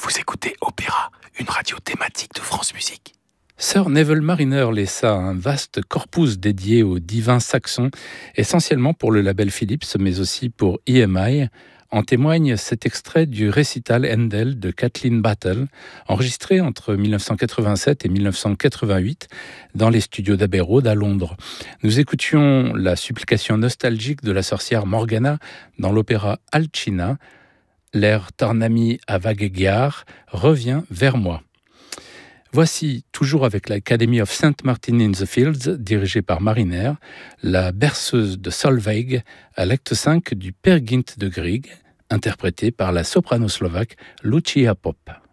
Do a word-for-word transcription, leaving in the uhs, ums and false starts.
Vous écoutez Opéra, une radio thématique de France Musique. Sir Neville Marriner laissa un vaste corpus dédié aux divins saxons, essentiellement pour le label Philips, mais aussi pour E M I. En témoigne cet extrait du récital Handel de Kathleen Battle, enregistré entre dix-neuf cent quatre-vingt-sept et dix-neuf cent quatre-vingt-huit dans les studios d'Abbey Road à Londres. Nous écoutions la supplication nostalgique de la sorcière Morgana dans l'opéra Alcina. L'air Tornami a Vagheggiar revient vers moi. Voici, toujours avec l'Academy of Saint Martin in the Fields, dirigée par Marriner, la berceuse de Solveig à l'acte cinq du Peer Gynt de Grieg, interprétée par la soprano slovaque Lucia Pop.